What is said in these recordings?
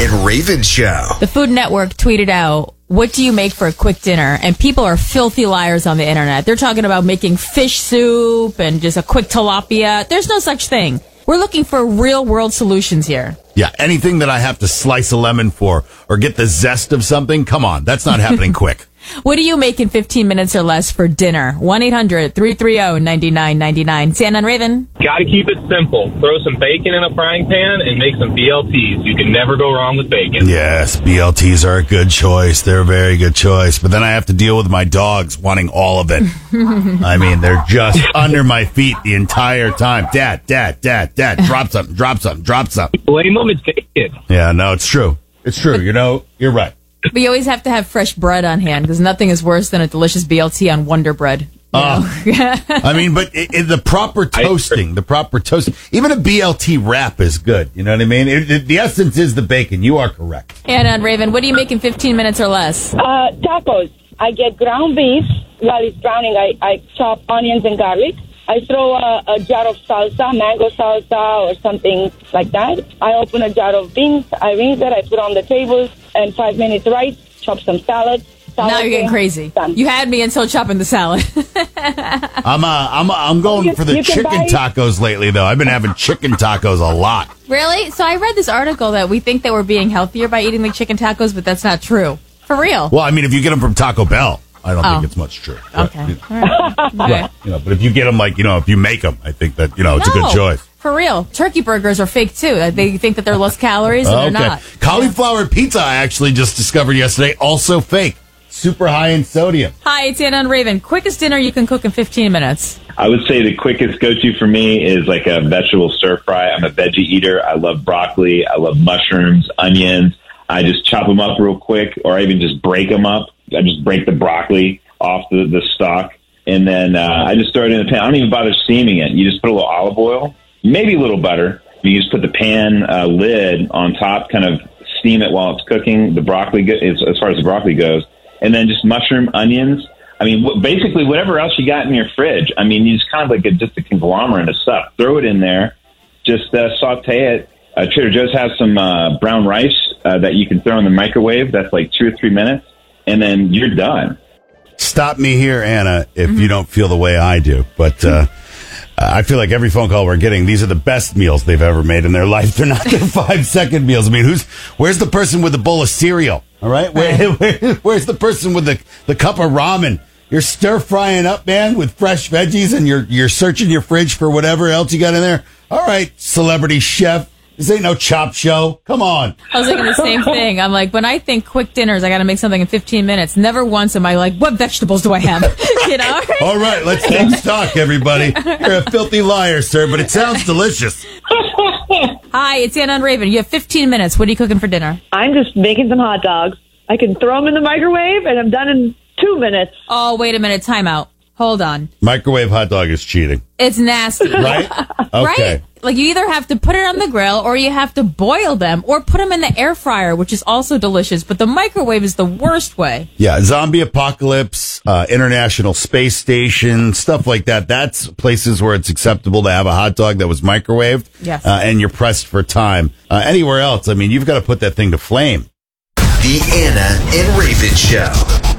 and Raven Show. The Food Network tweeted out, what do you make for a quick dinner? And people are filthy liars on the internet. They're talking about making fish soup and just a quick tilapia. There's no such thing. We're looking for real world solutions here. Yeah, anything that I have to slice a lemon for or get the zest of something, come on, that's not happening quick. What do you make in 15 minutes or less for dinner? 1-800-330-9999. San and Raven. Got to keep it simple. Throw some bacon in a frying pan and make some BLTs. You can never go wrong with bacon. Yes, BLTs are a good choice. They're a very good choice. But then I have to deal with my dogs wanting all of it. I mean, they're just under my feet the entire time. Dad, drop something. Blame them, it's bacon. Yeah, no, it's true. It's true. You know, you're right. But you always have to have fresh bread on hand because nothing is worse than a delicious BLT on Wonder Bread. I mean, but the proper toasting, even a BLT wrap is good. You know what I mean? The essence is the bacon. You are correct. And on Raven, what do you make in 15 minutes or less? Tacos. I get ground beef. While it's browning, I chop onions and garlic. I throw a jar of salsa, mango salsa or something like that. I open a jar of beans. I rinse it. I put on the table. And 5 minutes rice. Chop some salad. Now you're getting crazy. Done. You had me until chopping the salad. I'm going for the chicken tacos lately, though. I've been having chicken tacos a lot. Really? So I read this article that we think that we're being healthier by eating the chicken tacos, but that's not true. For real. Well, I mean, if you get them from Taco Bell, I don't think it's much true. Okay. But, Right. But if you get them, if you make them, I think that, it's a good choice. For real. Turkey burgers are fake, too. They think that they're less calories, and they're not. Cauliflower pizza, I actually just discovered yesterday, also fake. Super high in sodium. Hi, it's Anna and Raven. Quickest dinner you can cook in 15 minutes. I would say the quickest go-to for me is like a vegetable stir-fry. I'm a veggie eater. I love broccoli. I love mushrooms, onions. I just chop them up real quick, or I even just break them up. I just break the broccoli off the stalk, and then I just throw it in the pan. I don't even bother steaming it. You just put a little olive oil, maybe a little butter. You just put the pan lid on top, kind of steam it while it's cooking. The broccoli, as far as the broccoli goes, and then just mushroom, onions. I mean, basically whatever else you got in your fridge. I mean, you just kind of like just a conglomerate of stuff. Throw it in there, just saute it. Trader Joe's has some brown rice that you can throw in the microwave. That's like 2 or 3 minutes, and then you're done. Stop me here, Anna, if you don't feel the way I do. But I feel like every phone call we're getting, these are the best meals they've ever made in their life. They're not their 5-second meals. I mean, where's the person with the bowl of cereal? All right, where's the person with the cup of ramen? You're stir frying up, man, with fresh veggies, and you're searching your fridge for whatever else you got in there. All right, celebrity chef. This ain't no chop show. Come on. I was thinking the same thing. I'm like, when I think quick dinners, I got to make something in 15 minutes. Never once am I like, what vegetables do I have? All right, let's take stock, everybody. You're a filthy liar, sir, but it sounds delicious. Hi, it's Anna and Raven. You have 15 minutes. What are you cooking for dinner? I'm just making some hot dogs. I can throw them in the microwave, and I'm done in 2 minutes. Oh, wait a minute. Time out. Hold on. Microwave hot dog is cheating. It's nasty. Right? Okay. Right? Like, you either have to put it on the grill, or you have to boil them, or put them in the air fryer, which is also delicious. But the microwave is the worst way. Yeah, zombie apocalypse, International Space Station, stuff like that. That's places where it's acceptable to have a hot dog that was microwaved. Yes. And you're pressed for time. Anywhere else, I mean, you've got to put that thing to flame. The Anna and Raven Show.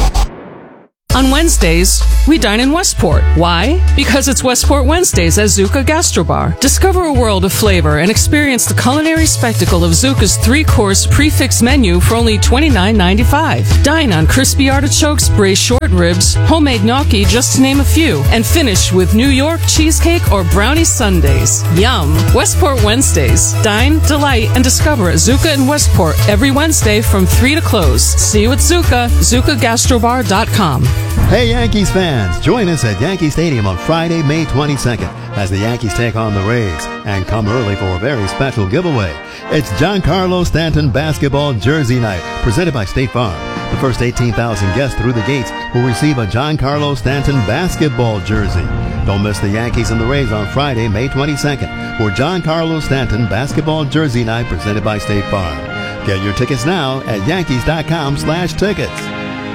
On Wednesdays, we dine in Westport. Why? Because it's Westport Wednesdays at Zuka Gastrobar. Discover a world of flavor and experience the culinary spectacle of Zuka's 3-course prix menu for only $29.95. Dine on crispy artichokes, braised short ribs, homemade gnocchi, just to name a few, and finish with New York cheesecake or brownie sundaes. Yum! Westport Wednesdays. Dine, delight, and discover at Zuka in Westport every Wednesday from 3 to close. See you at Zuka, ZukaGastrobar.com. Hey Yankees fans, join us at Yankee Stadium on Friday, May 22nd as the Yankees take on the Rays, and come early for a very special giveaway. It's Giancarlo Stanton Basketball Jersey Night, presented by State Farm. The first 18,000 guests through the gates will receive a Giancarlo Stanton Basketball Jersey. Don't miss the Yankees and the Rays on Friday, May 22nd for Giancarlo Stanton Basketball Jersey Night, presented by State Farm. Get your tickets now at Yankees.com/tickets.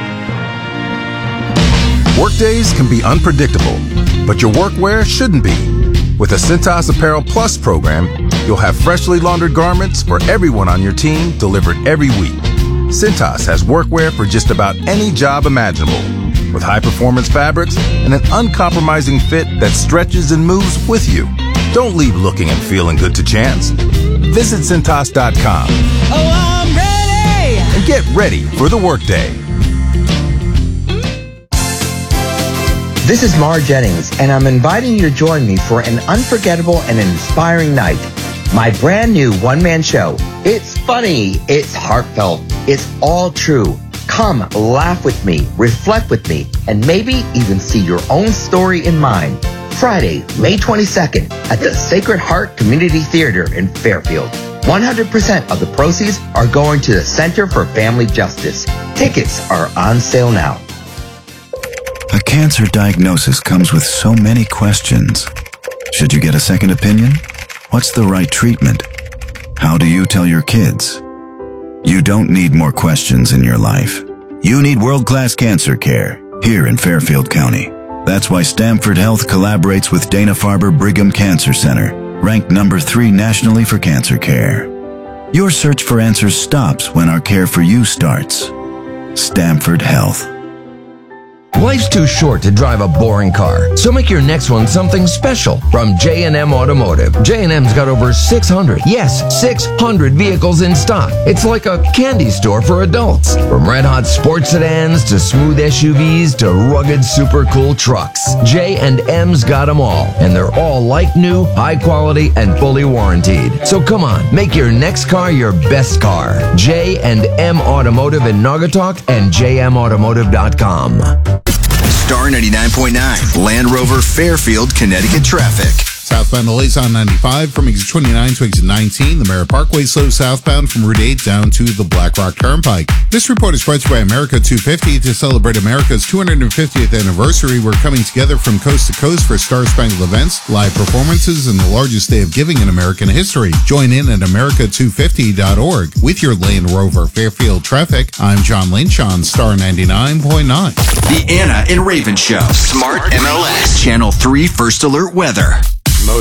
Workdays can be unpredictable, but your workwear shouldn't be. With the Cintas Apparel Plus program, You'll have freshly laundered garments for everyone on your team delivered every week. Cintas has workwear for just about any job imaginable, with high-performance fabrics and an uncompromising fit that stretches and moves with you. Don't leave looking and feeling good to chance. Visit Cintas.com. Oh, I'm ready! And get ready for the workday. This is Mar Jennings, and I'm inviting you to join me for an unforgettable and inspiring night. My brand new one-man show. It's funny, it's heartfelt, it's all true. Come, laugh with me, reflect with me, and maybe even see your own story in mine. Friday, May 22nd at the Sacred Heart Community Theater in Fairfield. 100% of the proceeds are going to the Center for Family Justice. Tickets are on sale now. A cancer diagnosis comes with so many questions. Should you get a second opinion? What's the right treatment? How do you tell your kids? You don't need more questions in your life. You need world-class cancer care here in Fairfield County. That's why Stamford Health collaborates with Dana-Farber Brigham Cancer Center, ranked number 3 nationally for cancer care. Your search for answers stops when our care for you starts. Stamford Health. Life's too short to drive a boring car, so make your next one something special from J&M Automotive. J&M's got over 600 vehicles in stock. It's like a candy store for adults. From red-hot sports sedans to smooth SUVs to rugged super cool trucks, J&M's got them all, and they're all like new, high quality, and fully warranted. So come on, make your next car your best car. J&M Automotive in Naugatuck and jmautomotive.com. Star 99.9, Land Rover Fairfield, Connecticut traffic. Southbound delays on 95 from exit 29 to exit 19. The Merritt Parkway slow southbound from Route 8 down to the Black Rock Turnpike. This report is brought to you by America 250 to celebrate America's 250th anniversary. We're coming together from coast to coast for star-spangled events, live performances, and the largest day of giving in American history. Join in at America250.org. With your Land Rover Fairfield traffic, I'm John Lynch on Star 99.9. The Anna and Raven Show. Smart MLS. Channel 3 First Alert Weather.